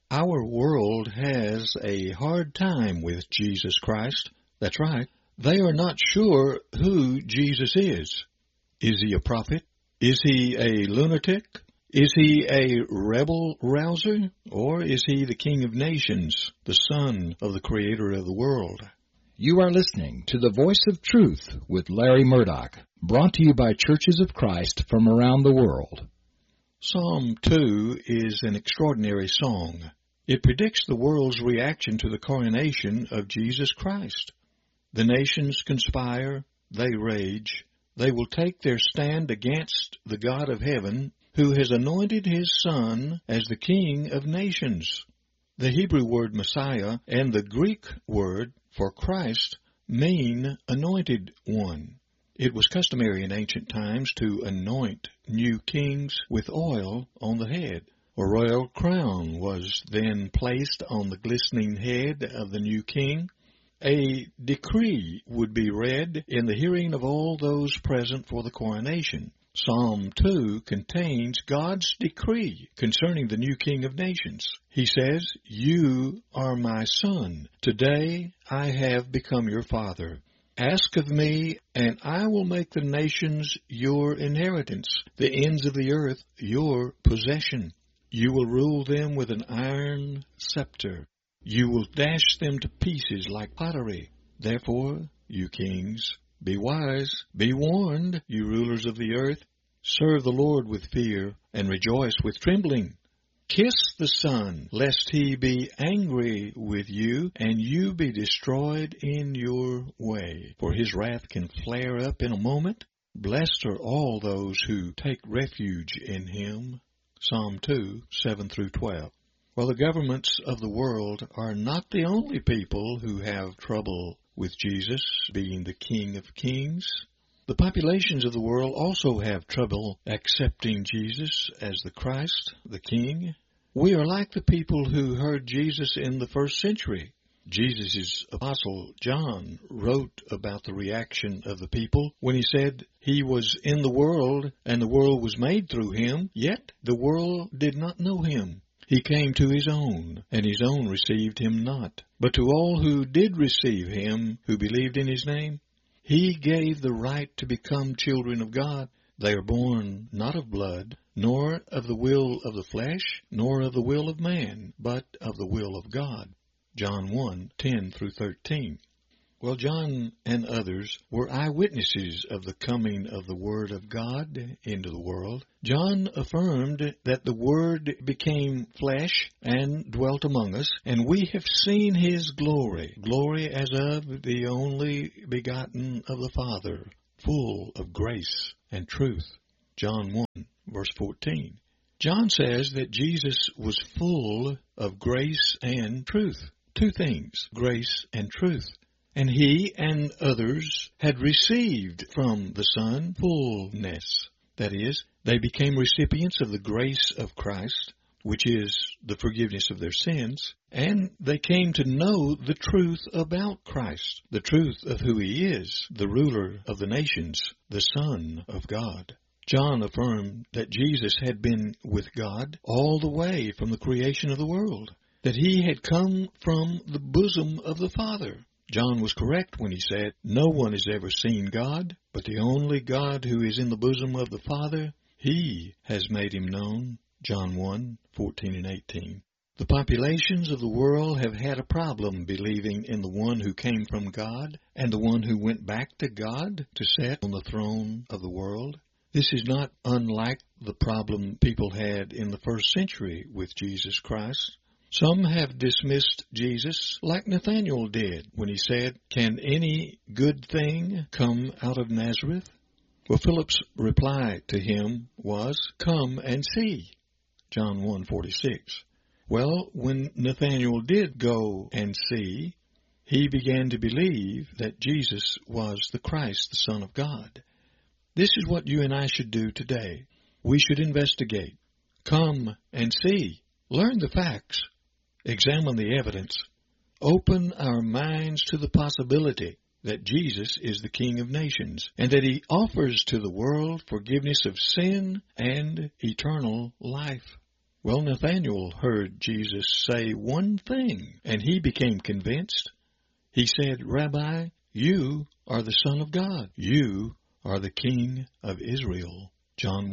Our world has a hard time with Jesus Christ. That's right. They are not sure who Jesus is. Is he a prophet? Is he a lunatic? Is he a rebel rouser? Or is he the King of Nations, the Son of the Creator of the world? You are listening to the Voice of Truth with Larry Murdoch, brought to you by Churches of Christ from around the world. Psalm 2 is an extraordinary song. It predicts the world's reaction to the coronation of Jesus Christ. The nations conspire, they rage, they will take their stand against the God of heaven, who has anointed his Son as the King of nations. The Hebrew word Messiah and the Greek word for Christ mean anointed one. It was customary in ancient times to anoint new kings with oil on the head. A royal crown was then placed on the glistening head of the new king. A decree would be read in the hearing of all those present for the coronation. Psalm 2 contains God's decree concerning the new King of nations. He says, "You are my son. Today I have become your father. Ask of me, and I will make the nations your inheritance, the ends of the earth your possession. You will rule them with an iron scepter. You will dash them to pieces like pottery. Therefore, you kings, be wise, be warned, you rulers of the earth. Serve the Lord with fear, and rejoice with trembling. Kiss the Son, lest he be angry with you, and you be destroyed in your way. For his wrath can flare up in a moment. Blessed are all those who take refuge in him." Psalm 2, 7 through 12. Well, the governments of the world are not the only people who have trouble with Jesus being the King of Kings. The populations of the world also have trouble accepting Jesus as the Christ, the King. We are like the people who heard Jesus in the first century. Jesus' apostle John wrote about the reaction of the people when he said he was in the world and the world was made through him, yet the world did not know him. He came to his own, and his own received him not. But to all who did receive him, who believed in his name, he gave the right to become children of God. They are born not of blood, nor of the will of the flesh, nor of the will of man, but of the will of God. John 1, 10 through 13. Well, John and others were eyewitnesses of the coming of the Word of God into the world. John affirmed that the Word became flesh and dwelt among us, and we have seen his glory, glory as of the only begotten of the Father, full of grace and truth. John 1, verse 14. John says that Jesus was full of grace and truth. Two things, grace and truth. And he and others had received from the Son fullness. That is, they became recipients of the grace of Christ, which is the forgiveness of their sins, and they came to know the truth about Christ, the truth of who he is, the ruler of the nations, the Son of God. John affirmed that Jesus had been with God all the way from the creation of the world, that he had come from the bosom of the Father. John was correct when he said, "No one has ever seen God, but the only God who is in the bosom of the Father, he has made him known." John 1, 14 and 18. The populations of the world have had a problem believing in the one who came from God and the one who went back to God to sit on the throne of the world. This is not unlike the problem people had in the first century with Jesus Christ. Some have dismissed Jesus like Nathanael did when he said, "Can any good thing come out of Nazareth?" Well, Philip's reply to him was, "Come and see." John 1:46. Well, when Nathanael did go and see, he began to believe that Jesus was the Christ, the Son of God. This is what you and I should do today. We should investigate. Come and see. Learn the facts. Examine the evidence. Open our minds to the possibility that Jesus is the King of nations and that he offers to the world forgiveness of sin and eternal life. Well, Nathanael heard Jesus say one thing, and he became convinced. He said, "Rabbi, you are the Son of God. You are the King of Israel." John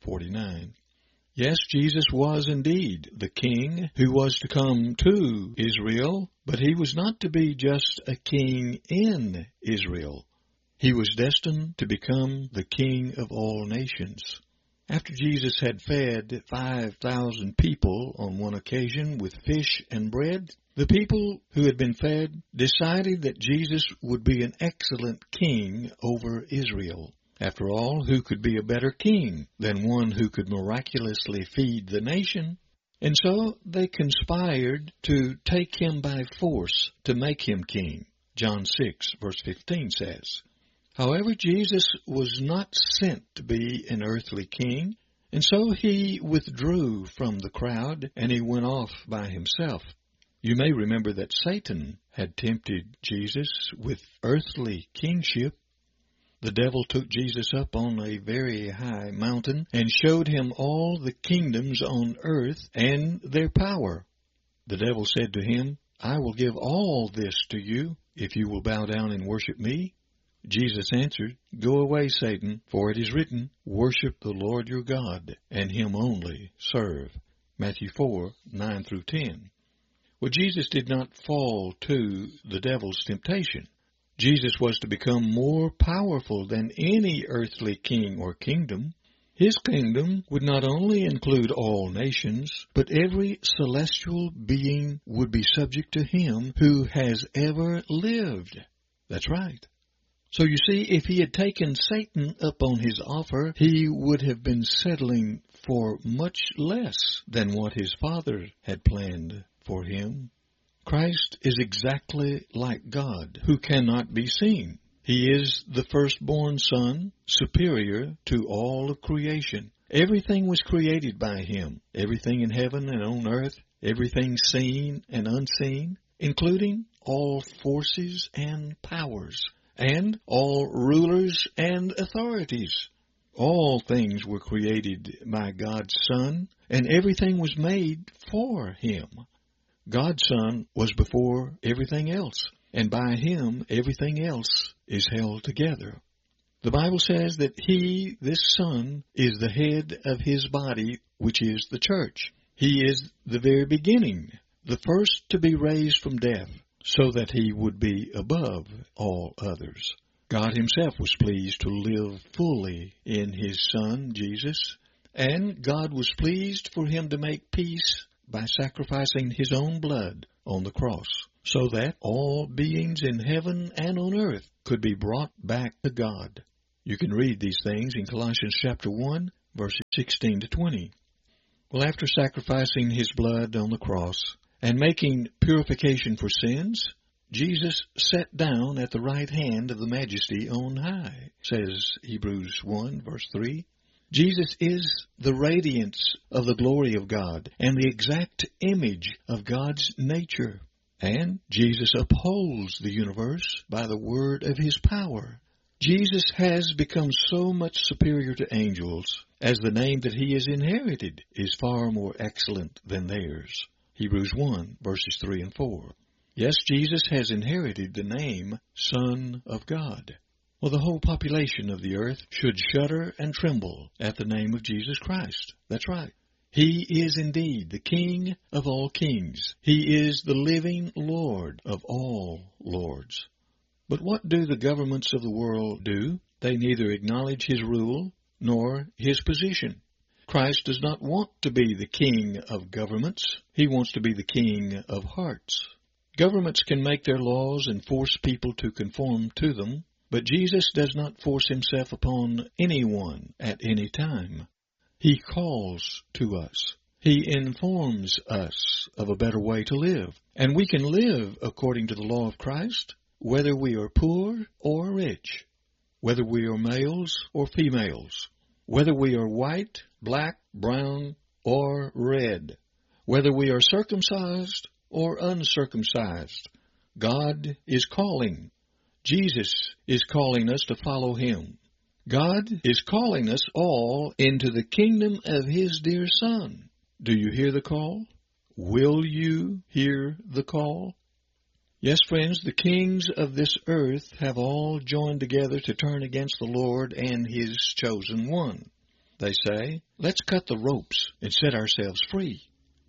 1:49. Yes, Jesus was indeed the king who was to come to Israel, but he was not to be just a king in Israel. He was destined to become the king of all nations. After Jesus had fed 5,000 people on one occasion with fish and bread, the people who had been fed decided that Jesus would be an excellent king over Israel. After all, who could be a better king than one who could miraculously feed the nation? And so they conspired to take him by force to make him king. John 6, verse 15 says. However, Jesus was not sent to be an earthly king, and so he withdrew from the crowd, and he went off by himself. You may remember that Satan had tempted Jesus with earthly kingship. The devil took Jesus up on a very high mountain and showed him all the kingdoms on earth and their power. The devil said to him, "I will give all this to you if you will bow down and worship me." Jesus answered, "Go away, Satan, for it is written, worship the Lord your God, and him only serve." Matthew 4, 9 through 10. Well, Jesus did not fall to the devil's temptation. Jesus was to become more powerful than any earthly king or kingdom. His kingdom would not only include all nations, but every celestial being would be subject to him who has ever lived. That's right. So you see, if he had taken Satan up on his offer, he would have been settling for much less than what his Father had planned for him. Christ is exactly like God, who cannot be seen. He is the firstborn Son, superior to all of creation. Everything was created by him, everything in heaven and on earth, everything seen and unseen, including all forces and powers, and all rulers and authorities. All things were created by God's Son, and everything was made for him. God's Son was before everything else, and by him everything else is held together. The Bible says that he, this Son, is the head of his body, which is the church. He is the very beginning, the first to be raised from death, so that he would be above all others. God himself was pleased to live fully in his Son, Jesus, and God was pleased for him to make peace by sacrificing his own blood on the cross, so that all beings in heaven and on earth could be brought back to God. You can read these things in Colossians chapter 1, verses 16 to 20. Well, after sacrificing his blood on the cross and making purification for sins, Jesus sat down at the right hand of the Majesty on high, says Hebrews 1, verse 3. Jesus is the radiance of the glory of God and the exact image of God's nature. And Jesus upholds the universe by the word of his power. Jesus has become so much superior to angels, as the name that he has inherited is far more excellent than theirs. Hebrews 1, verses 3 and 4. Yes, Jesus has inherited the name Son of God. Well, the whole population of the earth should shudder and tremble at the name of Jesus Christ. That's right. He is indeed the King of all kings. He is the living Lord of all lords. But what do the governments of the world do? They neither acknowledge his rule nor his position. Christ does not want to be the king of governments. He wants to be the king of hearts. Governments can make their laws and force people to conform to them, but Jesus does not force himself upon anyone at any time. He calls to us. He informs us of a better way to live, and we can live according to the law of Christ, whether we are poor or rich, whether we are males or females, whether we are white, black, brown, or red, whether we are circumcised or uncircumcised. God is calling. Jesus is calling us to follow him. God is calling us all into the kingdom of his dear Son. Do you hear the call? Will you hear the call? Yes, friends, the kings of this earth have all joined together to turn against the Lord and His chosen one. They say, let's cut the ropes and set ourselves free.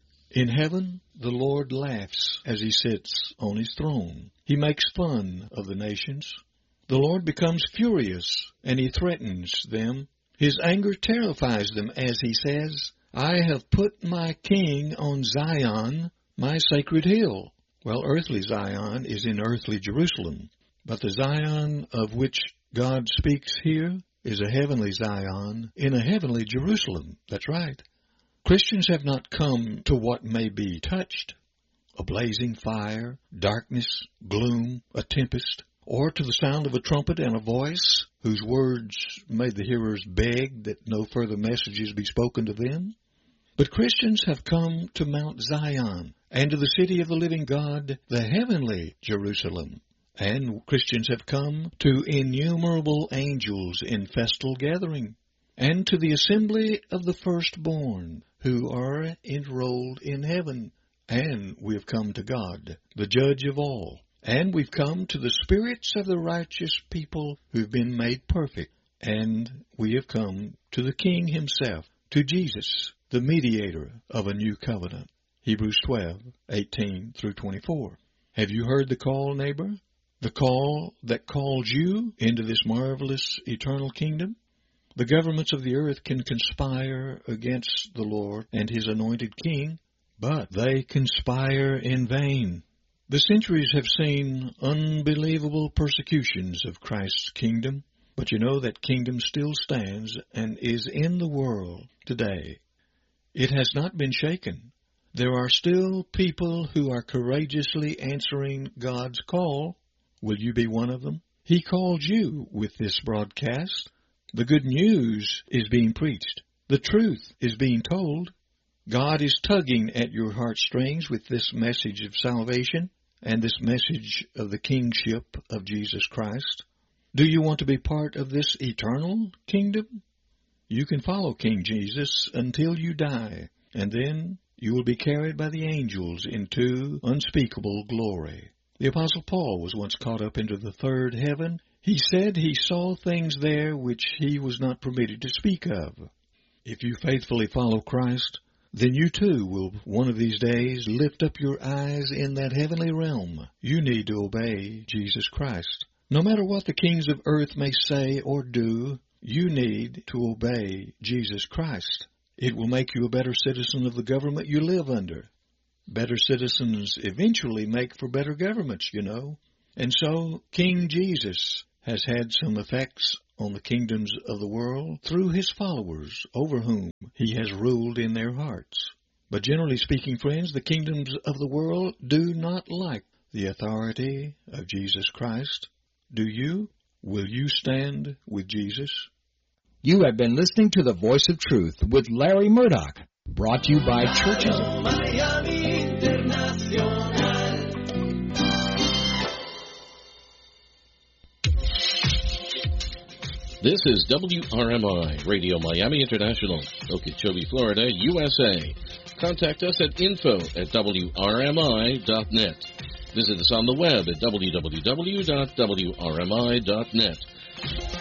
In heaven, the Lord laughs as He sits on His throne. He makes fun of the nations. The Lord becomes furious and He threatens them. His anger terrifies them as He says, I have put my king on Zion, my sacred hill. Well, earthly Zion is in earthly Jerusalem, but the Zion of which God speaks here is a heavenly Zion in a heavenly Jerusalem. That's right. Christians have not come to what may be touched, a blazing fire, darkness, gloom, a tempest, or to the sound of a trumpet and a voice whose words made the hearers beg that no further messages be spoken to them. But Christians have come to Mount Zion and to the city of the living God, the heavenly Jerusalem. And Christians have come to innumerable angels in festal gathering, and to the assembly of the firstborn who are enrolled in heaven. And we have come to God, the judge of all. And we've come to the spirits of the righteous people who've been made perfect. And we have come to the King Himself, to Jesus, the mediator of a new covenant. Hebrews 12:18 through 24. Have you heard the call, neighbor? The call that calls you into this marvelous eternal kingdom? The governments of the earth can conspire against the Lord and His anointed King, but they conspire in vain. The centuries have seen unbelievable persecutions of Christ's kingdom, but you know that kingdom still stands and is in the world today. It has not been shaken. There are still people who are courageously answering God's call. Will you be one of them? He called you with this broadcast. The good news is being preached. The truth is being told. God is tugging at your heartstrings with this message of salvation and this message of the kingship of Jesus Christ. Do you want to be part of this eternal kingdom? You can follow King Jesus until you die, and then you will be carried by the angels into unspeakable glory. The Apostle Paul was once caught up into the third heaven. He said he saw things there which he was not permitted to speak of. If you faithfully follow Christ, then you too will one of these days lift up your eyes in that heavenly realm. You need to obey Jesus Christ. No matter what the kings of earth may say or do, you need to obey Jesus Christ. It will make you a better citizen of the government you live under. Better citizens eventually make for better governments, you know. And so King Jesus has had some effects on the kingdoms of the world through His followers over whom He has ruled in their hearts. But generally speaking, friends, the kingdoms of the world do not like the authority of Jesus Christ. Do you? Will you stand with Jesus? You have been listening to The Voice of Truth with Larry Murdoch, brought to you by Churches. This is WRMI, Radio Miami International, Okeechobee, Florida, USA. Contact us at info@wrmi.net. Visit us on the web at www.wrmi.net.